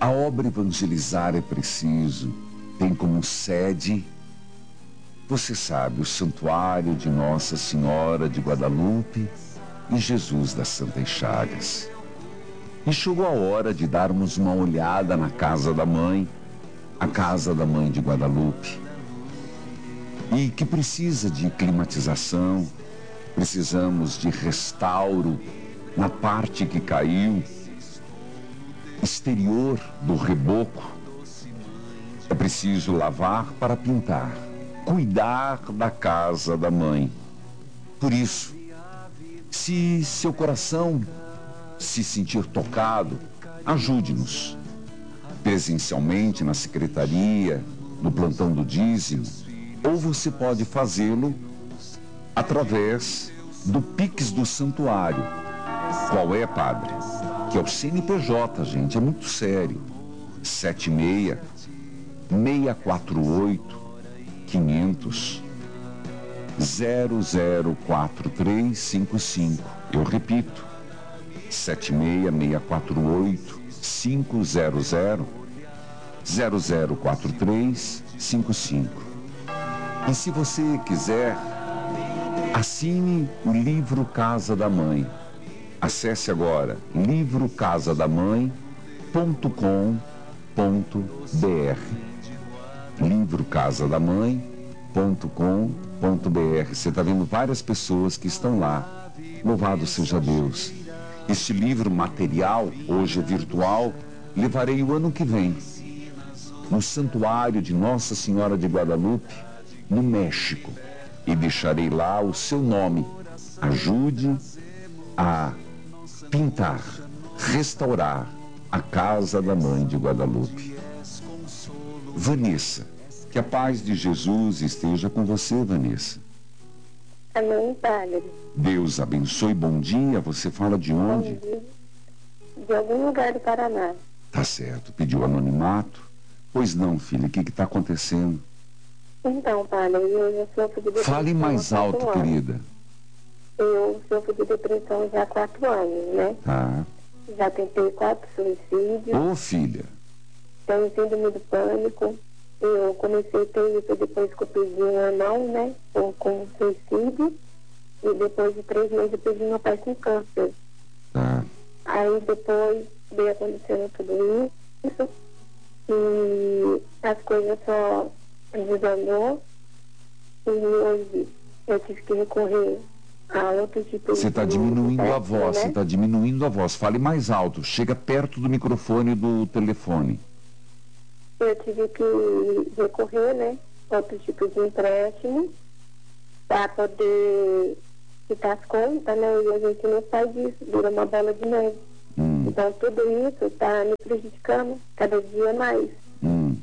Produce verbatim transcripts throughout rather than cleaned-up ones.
A obra Evangelizar é Preciso tem como sede, você sabe, o Santuário de Nossa Senhora de Guadalupe e Jesus das Santas Chagas. E chegou a hora de darmos uma olhada na Casa da Mãe, a Casa da Mãe de Guadalupe, e que precisa de climatização, precisamos de restauro na parte que caiu, exterior do reboco. É preciso lavar para pintar, cuidar da casa da mãe. Por isso, se seu coração se sentir tocado, ajude-nos. Presencialmente na secretaria, no plantão do dízimo, ou você pode fazê-lo através do Pix do Santuário. Qual é, padre? Que é o C N P J, gente, é muito sério. sete seis, seis quatro oito, quinhentos, zero zero quatro três cinco cinco. Eu repito, sete seis, seis quatro oito, cinco zero zero, zero zero quatro três cinco cinco. E se você quiser, assine o livro Casa da Mãe. Acesse agora livro casa da mãe ponto com ponto br. livro casa da mãe ponto com ponto br. Você está vendo várias pessoas que estão lá. Louvado seja Deus. Este livro material, hoje é virtual, levarei o ano que vem no Santuário de Nossa Senhora de Guadalupe, no México, e deixarei lá o seu nome. Ajude a pintar, restaurar a Casa da Mãe de Guadalupe. Vanessa, que a paz de Jesus esteja com você, Vanessa. Amém, padre. Deus abençoe, bom dia. Você fala de onde? Bom dia. De algum lugar do Paraná. Tá certo, pediu anonimato? Pois não, filha, o que está acontecendo? Então, padre, eu já sofro de depressão. Fale mais alto, querida. Eu sofro de depressão já há quatro anos, né? Tá. Já tentei quatro suicídios. Ô, filha. Tenho síndrome do pânico. Eu comecei a ter isso depois que eu perdi um irmão, né? Com, com suicídio. E depois de três meses eu perdi meu pai com câncer. Tá. Aí depois veio acontecendo tudo isso. E as coisas só desandou. E hoje eu tive que recorrer a outro tipo de... Você está diminuindo a voz, você né? está diminuindo a voz. Fale mais alto, chega perto do microfone do telefone. Eu tive que recorrer, né, a outro tipo de empréstimo para poder quitar as contas, né, e a gente não sai disso, vira uma bola de neve. Hum. Então tudo isso está me prejudicando cada dia mais. Hum.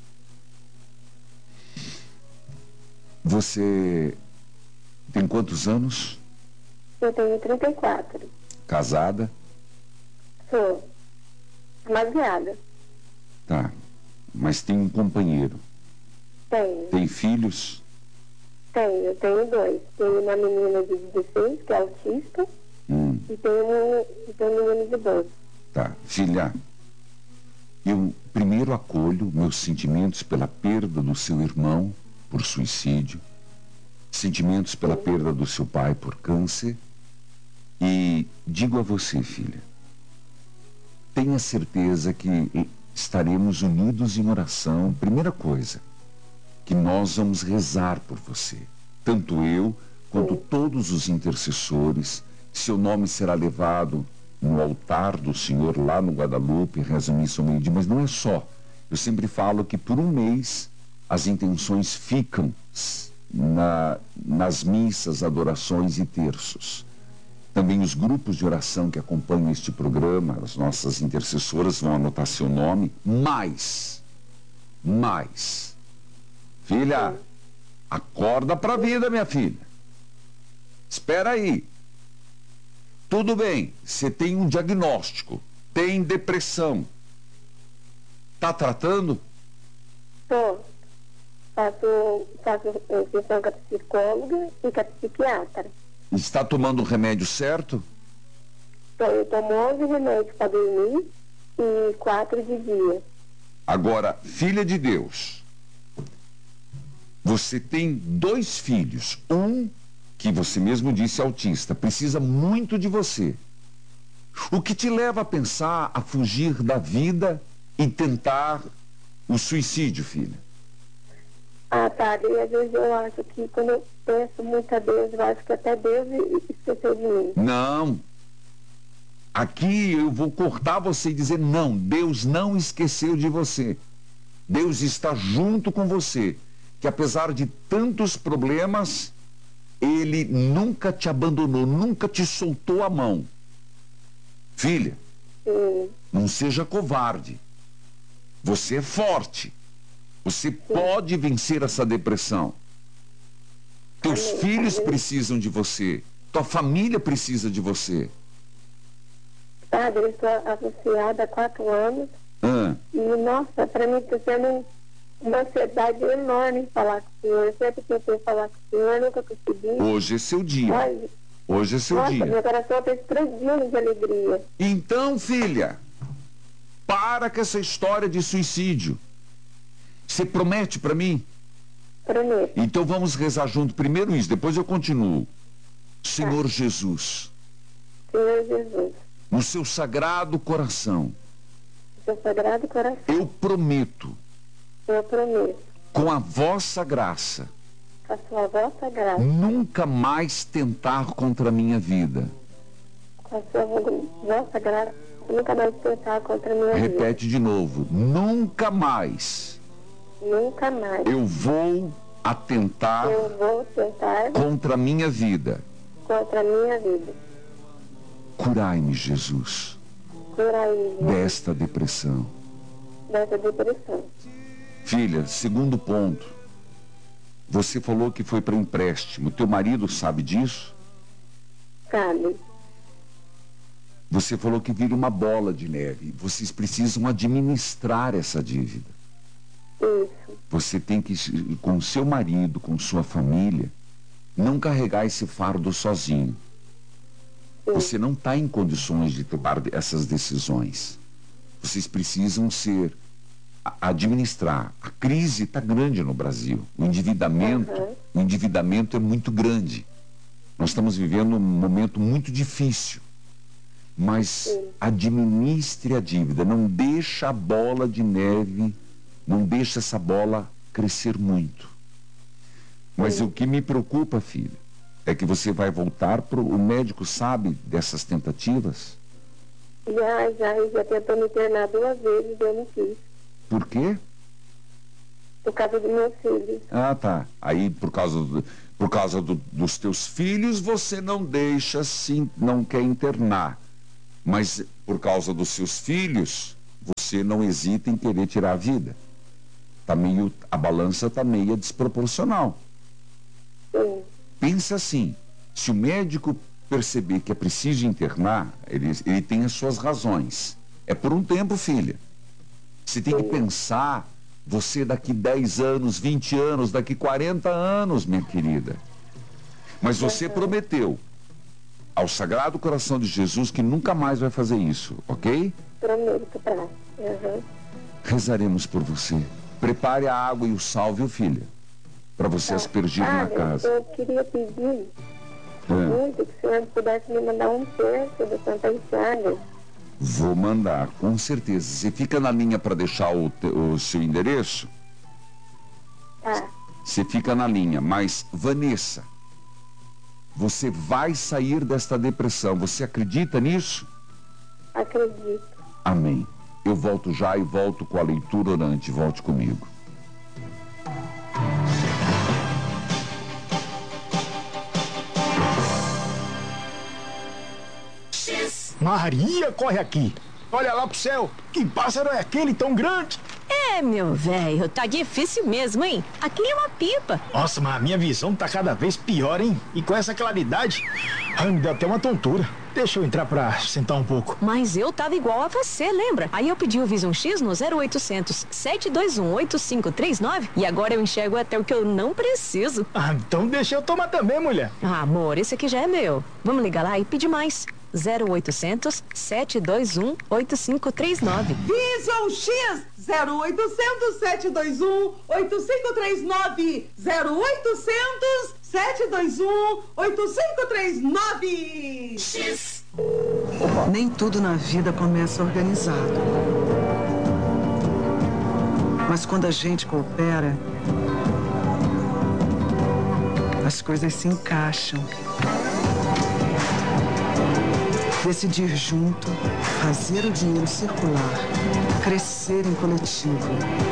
Você tem quantos anos? Eu tenho trinta e quatro. Casada? Sou demasiada. Tá. Mas tem um companheiro? Tenho. Tem filhos? Tenho, eu tenho dois. Tenho uma menina de dezesseis, que é autista, Hum. e tenho um, tenho um menino de doze. Tá. Filha, eu primeiro acolho meus sentimentos pela perda do seu irmão por suicídio, sentimentos pela perda do seu pai por câncer, e digo a você, filha, tenha certeza que estaremos unidos em oração. Primeira coisa, que nós vamos rezar por você, tanto eu quanto todos os intercessores. Seu nome será levado no altar do Senhor lá no Guadalupe, reza missa ao meio-dia, mas não é só. Eu sempre falo que por um mês as intenções ficam na, nas missas, adorações e terços. Também os grupos de oração que acompanham este programa, as nossas intercessoras vão anotar seu nome. Mais, mais. Filha, acorda para a vida, minha filha. Espera aí. Tudo bem, você tem um diagnóstico, tem depressão. Tá tratando? Tô. Faço, faço sessão com a psicóloga e com a psiquiatra. Está tomando o remédio certo? Então, eu tomo onze remédios para dormir e quatro de dia. Agora, filha de Deus, você tem dois filhos. Um, que você mesmo disse autista, precisa muito de você. O que te leva a pensar a fugir da vida e tentar o suicídio, filha? Ah, padre, às vezes eu acho que quando eu penso muito a Deus, eu acho que até Deus esqueceu de mim. Não. Aqui eu vou cortar você e dizer não, Deus não esqueceu de você. Deus está junto com você, que apesar de tantos problemas, Ele nunca te abandonou, nunca te soltou a mão. Filha, Sim. não seja covarde. Você é forte. Você Sim. pode vencer essa depressão. Teus Amém. filhos Amém. precisam de você. Tua família precisa de você. Padre, eu estou associada há quatro anos. Ah. E, nossa, para mim está sendo uma ansiedade enorme falar com o senhor. Eu sempre tentei falar com o senhor, nunca consegui. Hoje é seu dia. Olha, Hoje é seu nossa, dia. Meu coração está explodindo de alegria. Então, filha, para com essa história de suicídio. Você promete para mim? Prometo. Então vamos rezar junto. Primeiro isso, depois eu continuo. Senhor ah. Jesus. Senhor Jesus. No seu sagrado coração. No seu sagrado coração. Eu prometo. Eu prometo. Com a vossa graça. Com a sua vossa graça. Nunca mais tentar contra a minha vida. Com a sua vossa graça. Nunca mais tentar contra a minha Repete vida. Repete de novo. Nunca mais. Nunca mais. Eu vou atentar. Eu vou tentar. Contra a minha vida. Contra a minha vida. Curai-me, Jesus. Curai-me. Desta depressão. Desta depressão. Filha, segundo ponto. Você falou que foi para empréstimo. Teu marido sabe disso? Sabe. Você falou que vira uma bola de neve. Vocês precisam administrar essa dívida. Isso. Você tem que, com seu marido, com sua família, não carregar esse fardo sozinho. Sim. Você não está em condições de tomar essas decisões. Vocês precisam ser, administrar. A crise está grande no Brasil. O endividamento, uhum. o endividamento é muito grande. Nós estamos vivendo um momento muito difícil. Mas Sim. administre a dívida. Não deixa a bola de neve, não deixa essa bola crescer muito. Mas Sim. o que me preocupa, filha, é que você vai voltar pro... O médico sabe dessas tentativas? Já, já, já tentou me internar duas vezes e eu não quis. Por quê? Por causa dos meus filhos. Ah, tá. Aí, por causa, do, por causa do, dos teus filhos, você não deixa, sim, não quer internar. Mas, por causa dos seus filhos, você não hesita em querer tirar a vida. Tá meio, a balança está meio desproporcional. Sim. Pensa assim, se o médico perceber que é preciso internar, ele, ele tem as suas razões. É por um tempo, filha. Você tem Sim. que pensar, você daqui dez anos, vinte anos, daqui quarenta anos, minha querida. Mas você uhum. prometeu ao Sagrado Coração de Jesus que nunca mais vai fazer isso, ok? Prometo, pra. Uhum. Rezaremos por você. Prepare a água e o sal, viu, filha? Para você aspergir ah, na casa. Eu queria pedir é. muito que o senhor pudesse me mandar um terço do Santa Chagas. Vou mandar, com certeza. Você fica na linha para deixar o, te, o seu endereço? Tá. Você fica na linha, mas, Vanessa, você vai sair desta depressão. Você acredita nisso? Acredito. Amém. Eu volto já e volto com a leitura orante. Volte comigo. Maria, corre aqui. Olha lá pro céu. Que pássaro é aquele tão grande? É, meu velho, tá difícil mesmo, hein? Aquilo é uma pipa. Nossa, mas a minha visão tá cada vez pior, hein? E com essa claridade, ai, me dá até uma tontura. Deixa eu entrar pra sentar um pouco. Mas eu tava igual a você, lembra? Aí eu pedi o Visão X no zero oitocentos, sete dois um, oito cinco três nove e agora eu enxergo até o que eu não preciso. Ah, então deixa eu tomar também, mulher. Ah, amor, esse aqui já é meu. Vamos ligar lá e pedir mais. zero oitocentos, sete dois um, oito cinco três nove. Vision X zero oitocentos, sete dois um, oito cinco três nove. zero oitocentos, sete dois um, oito cinco três nove. X. Nem tudo na vida começa organizado. Mas quando a gente coopera, as coisas se encaixam. Decidir junto, fazer o dinheiro circular, crescer em coletivo.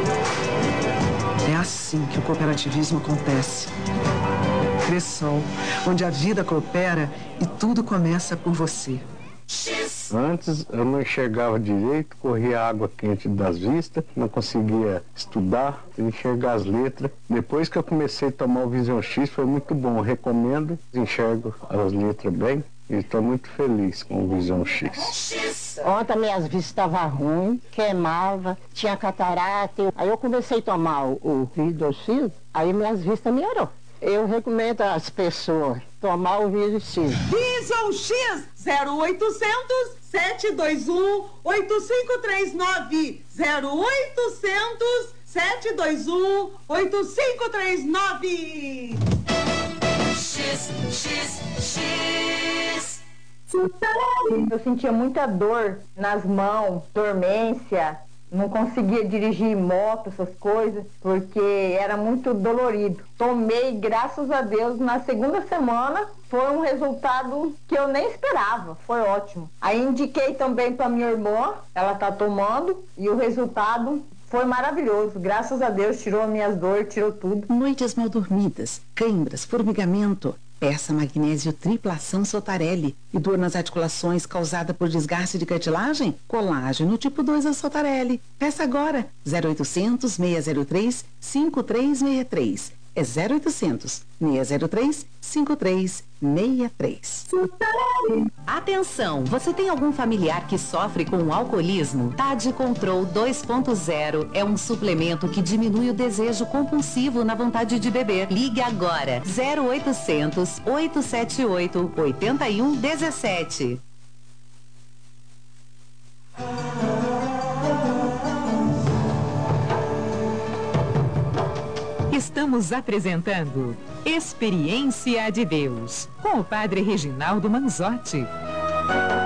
É assim que o cooperativismo acontece. Cressol, onde a vida coopera e tudo começa por você. Antes eu não enxergava direito, corria água quente das vistas, não conseguia estudar, enxergar as letras. Depois que eu comecei a tomar o Vision X foi muito bom, eu recomendo, enxergo as letras bem e estou muito feliz com o Vision X. Ontem minhas vistas estavam ruins, queimava, tinha catarata. Aí eu comecei a tomar o, o Vision X, aí minhas vistas melhorou. Eu recomendo às pessoas tomar o Vision X. Vision X zero oitocentos, sete dois um, oito cinco três nove. zero oitocentos, sete dois um, oito cinco três nove. X, X, X. Eu sentia muita dor nas mãos, dormência. Não conseguia dirigir moto, essas coisas, porque era muito dolorido. Tomei, graças a Deus, na segunda semana, foi um resultado que eu nem esperava, foi ótimo. Aí indiquei também para minha irmã, ela tá tomando, e o resultado foi maravilhoso. Graças a Deus, tirou as minhas dores, tirou tudo. Noites mal dormidas, câimbras, formigamento. Peça magnésio tripla ação Sotarelli. E dor nas articulações causada por desgaste de cartilagem? Colágeno tipo dois a Sotarelli. Peça agora. zero oitocentos, seis zero três, cinco três seis três. É zero oitocentos, seis zero três, cinco três seis três. Atenção, você tem algum familiar que sofre com alcoolismo? T A D Control dois ponto zero é um suplemento que diminui o desejo compulsivo na vontade de beber. Ligue agora, zero oitocentos, oito sete oito, oito um um sete. Estamos apresentando Experiência de Deus, com o Padre Reginaldo Manzotti.